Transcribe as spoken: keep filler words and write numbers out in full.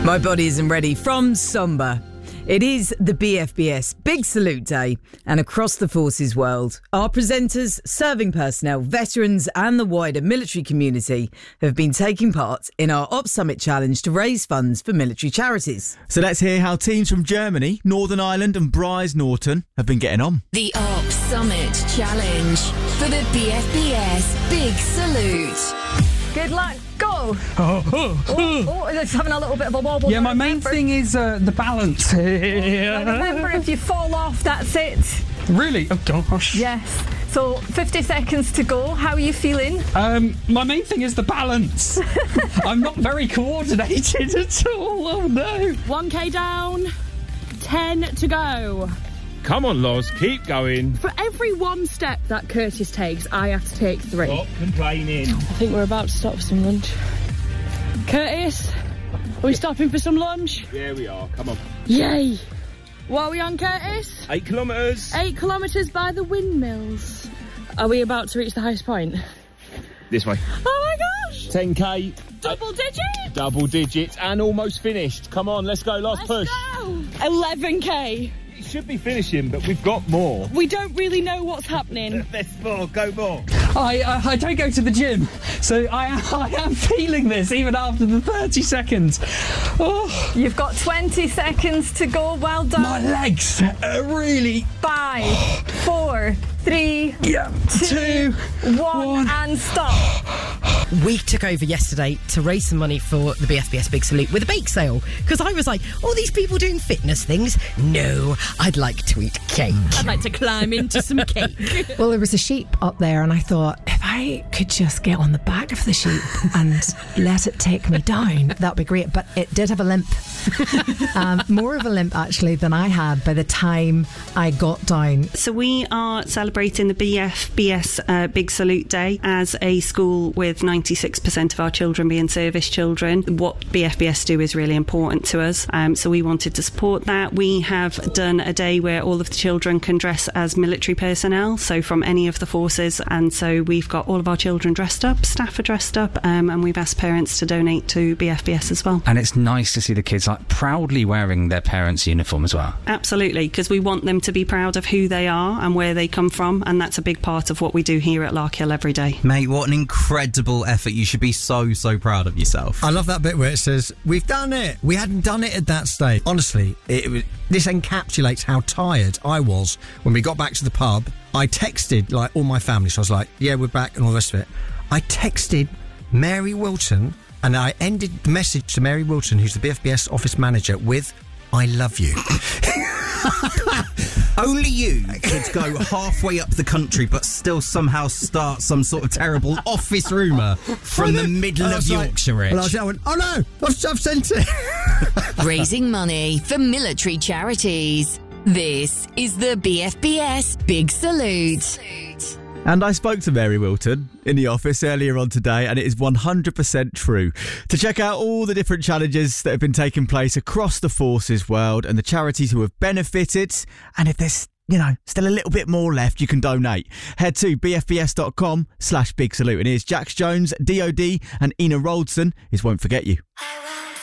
My Body Isn't Ready from Somber. It is the B F B S Big Salute Day, and across the forces world, our presenters, serving personnel, veterans and the wider military community have been taking part in our Ops Summit Challenge to raise funds for military charities. So let's hear how teams from Germany, Northern Ireland and Brize Norton have been getting on. The Ops Summit Challenge for the B F B S Big Salute. Good luck. Go. Oh, oh, Oh, oh, it's having a little bit of a wobble. yeah, Now my main remember- thing is uh, the balance. Now remember, if you fall off, that's it. Really? Oh, gosh. Yes. So fifty seconds to go. How are you feeling? Um, my main thing is the balance. I'm not very coordinated at all. Oh, no. one K down, ten to go. Come on, Loz, keep going. For every one step that Curtis takes, I have to take three. Stop complaining. I think we're about to stop for some lunch. Curtis, are we stopping for some lunch? Yeah, we are. Come on. Yay! What are we on, Curtis? Eight kilometres. Eight kilometres by the windmills. Are we about to reach the highest point? This way. Oh my gosh! ten K. Double digits! Double digits and almost finished. Come on, let's go. Last Let's push. go! eleven K. It should be finishing, but we've got more. We don't really know what's happening. There's more. Go more. I, I I don't go to the gym, so I am, I am feeling this even after the thirty seconds. Oh, You've got twenty seconds to go. Well done. my legs are really... Five, four, three, Yeah. two, Two, one, one. and stop. We took over yesterday to raise some money for the B F B S Big Salute with a bake sale, because I was like, all these people doing fitness things? No, I'd like to eat cake. I'd like to climb into some cake. Well, there was a sheep up there, and I thought, if I could just get on the back of the sheep and let it take me down, that'd be great. But it did have a limp. um, more of a limp, actually, than I had by the time I got down. So we are celebrating the B F B S uh, Big Salute Day as a school with ninety-six percent of our children being service children. What B F B S do is really important to us, um, so we wanted to support that. We have done a day where all of the children can dress as military personnel, so from any of the forces, and so we've got all of our children dressed up, staff are dressed up, um, and we've asked parents to donate to B F B S as well. And it's nice to see the kids like proudly wearing their parents' uniform as well. Absolutely, because we want them to be proud of who they are and where they come from, and that's a big part of what we do here at Larkhill every day. Mate, what an incredible effort. You should be so, so proud of yourself. I love that bit where it says, we've done it. We hadn't done it at that stage. Honestly, it, it was, this encapsulates how tired I was when we got back to the pub. I texted, like, all my family, so I was like, yeah, we're back and all the rest of it. I texted Mary Wilton, and I ended the message to Mary Wilton, who's the B F B S office manager, with, I love you. Only you could go halfway up the country but still somehow start some sort of terrible office rumour from the middle I of was like- Yorkshire. Well, I, was, I went, oh no, I've, I've sent it. Raising money for military charities. This is the B F B S Big Salute. And I spoke to Mary Wilton in the office earlier on today, and it is one hundred percent true. To check out all the different challenges that have been taking place across the forces world and the charities who have benefited, and if there's, you know, still a little bit more left, you can donate. Head to bfbs.com slash big salute. And here's Jax Jones, D O D, and Ina Roldson is Won't Forget You.